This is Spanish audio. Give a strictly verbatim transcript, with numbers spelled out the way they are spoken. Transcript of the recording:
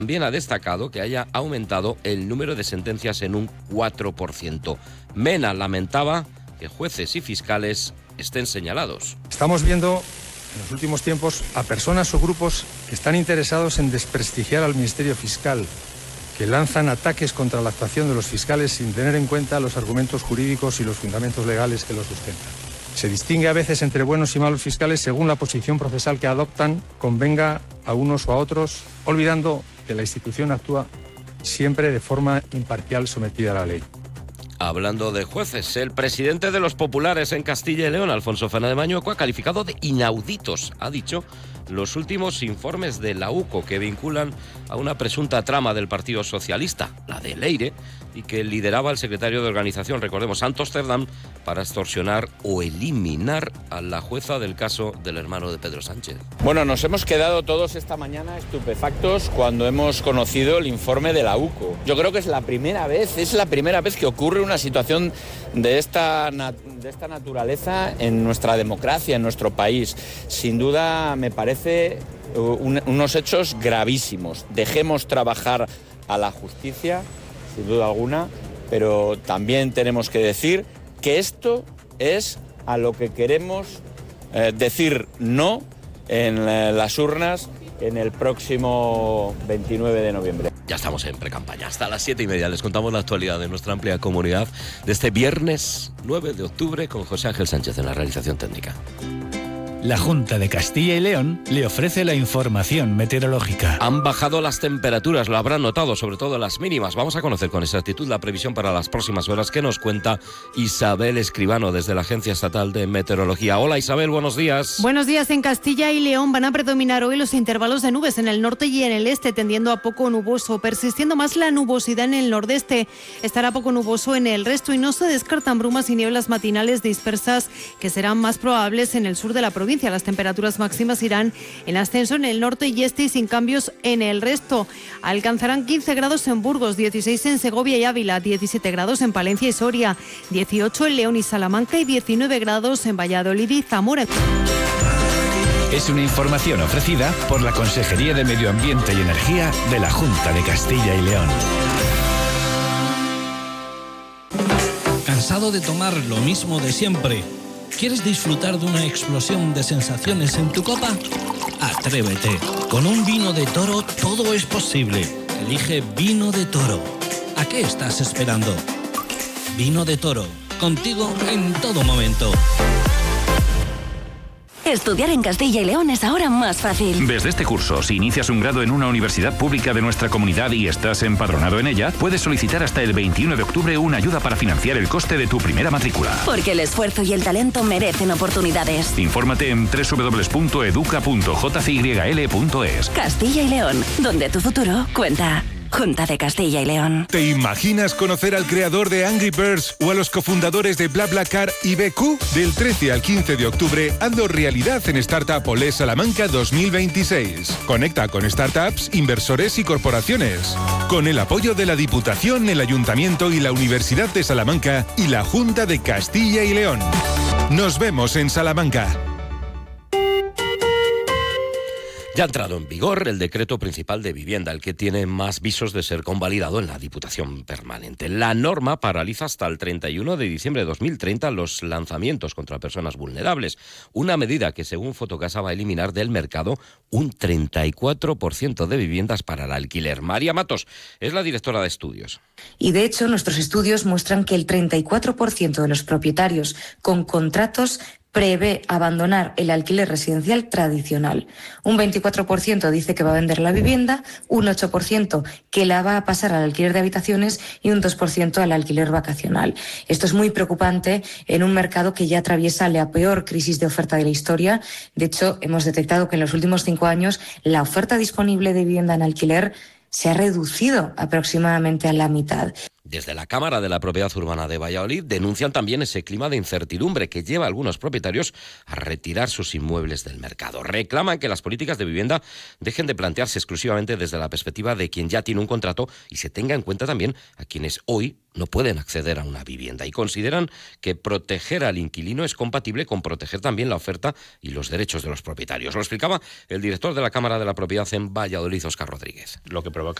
También ha destacado que haya aumentado el número de sentencias en un cuatro por ciento. Mena lamentaba que jueces y fiscales estén señalados. Estamos viendo en los últimos tiempos a personas o grupos que están interesados en desprestigiar al Ministerio Fiscal, que lanzan ataques contra la actuación de los fiscales sin tener en cuenta los argumentos jurídicos y los fundamentos legales que los sustentan. Se distingue a veces entre buenos y malos fiscales según la posición procesal que adoptan, convenga a unos o a otros, olvidando que la institución actúa siempre de forma imparcial, sometida a la ley. Hablando de jueces, el presidente de los populares en Castilla y León, Alfonso Fernández Mañueco, ha calificado de inauditos, ha dicho, los últimos informes de la U C O que vinculan a una presunta trama del Partido Socialista, la de Leire, y que lideraba el secretario de organización, recordemos, Santos Cerdán, para extorsionar o eliminar a la jueza del caso del hermano de Pedro Sánchez. Bueno, nos hemos quedado todos esta mañana estupefactos cuando hemos conocido el informe de la U C O. Yo creo que es la primera vez, es la primera vez que ocurre una situación de esta, de esta naturaleza en nuestra democracia, en nuestro país. Sin duda me parece un, unos hechos gravísimos. Dejemos trabajar a la justicia, sin duda alguna, pero también tenemos que decir que esto es a lo que queremos eh, decir no en eh, las urnas en el próximo veintinueve de noviembre. Ya estamos en precampaña. Hasta las siete y media les contamos la actualidad de nuestra amplia comunidad de este viernes nueve de octubre con José Ángel Sánchez en la realización técnica. La Junta de Castilla y León le ofrece la información meteorológica. Han bajado las temperaturas, lo habrán notado, sobre todo las mínimas. Vamos a conocer con exactitud la previsión para las próximas horas que nos cuenta Isabel Escribano desde la Agencia Estatal de Meteorología. Hola Isabel, buenos días. Buenos días. En Castilla y León van a predominar hoy los intervalos de nubes en el norte y en el este, tendiendo a poco nuboso, persistiendo más la nubosidad en el nordeste. Estará poco nuboso en el resto y no se descartan brumas y nieblas matinales dispersas que serán más probables en el sur de la provincia. Las temperaturas máximas irán en ascenso en el norte y este y sin cambios en el resto. Alcanzarán quince grados en Burgos, dieciséis en Segovia y Ávila, diecisiete grados en Palencia y Soria, dieciocho en León y Salamanca y diecinueve grados en Valladolid y Zamora. Es una información ofrecida por la Consejería de Medio Ambiente y Energía de la Junta de Castilla y León. ¿Cansado de tomar lo mismo de siempre? ¿Quieres disfrutar de una explosión de sensaciones en tu copa? Atrévete. Con un vino de Toro todo es posible. Elige Vino de Toro. ¿A qué estás esperando? Vino de Toro. Contigo en todo momento. Estudiar en Castilla y León es ahora más fácil. Desde este curso, si inicias un grado en una universidad pública de nuestra comunidad y estás empadronado en ella, puedes solicitar hasta el veintiuno de octubre una ayuda para financiar el coste de tu primera matrícula. Porque el esfuerzo y el talento merecen oportunidades. Infórmate en doble u doble u doble u punto educa punto j c y l punto es. Castilla y León, donde tu futuro cuenta. Junta de Castilla y León. ¿Te imaginas conocer al creador de Angry Birds o a los cofundadores de BlaBlaCar y B Q? Del trece al quince de octubre, hazlo realidad en Startup Olé Salamanca dos mil veintiséis. Conecta con startups, inversores y corporaciones. Con el apoyo de la Diputación, el Ayuntamiento y la Universidad de Salamanca y la Junta de Castilla y León. Nos vemos en Salamanca. Ya ha entrado en vigor el decreto principal de vivienda, el que tiene más visos de ser convalidado en la Diputación Permanente. La norma paraliza hasta el treinta y uno de diciembre de dos mil treinta los lanzamientos contra personas vulnerables, una medida que según Fotocasa va a eliminar del mercado un treinta y cuatro por ciento de viviendas para el alquiler. María Matos es la directora de estudios. Y de hecho nuestros estudios muestran que el treinta y cuatro por ciento de los propietarios con contratos prevé abandonar el alquiler residencial tradicional. Un veinticuatro por ciento dice que va a vender la vivienda, un ocho por ciento que la va a pasar al alquiler de habitaciones y un dos por ciento al alquiler vacacional. Esto es muy preocupante en un mercado que ya atraviesa la peor crisis de oferta de la historia. De hecho, hemos detectado que en los últimos cinco años la oferta disponible de vivienda en alquiler se ha reducido aproximadamente a la mitad. Desde la Cámara de la Propiedad Urbana de Valladolid denuncian también ese clima de incertidumbre que lleva a algunos propietarios a retirar sus inmuebles del mercado. Reclaman que las políticas de vivienda dejen de plantearse exclusivamente desde la perspectiva de quien ya tiene un contrato y se tenga en cuenta también a quienes hoy no pueden acceder a una vivienda, y consideran que proteger al inquilino es compatible con proteger también la oferta y los derechos de los propietarios. Lo explicaba el director de la Cámara de la Propiedad en Valladolid, Óscar Rodríguez. Lo que provoca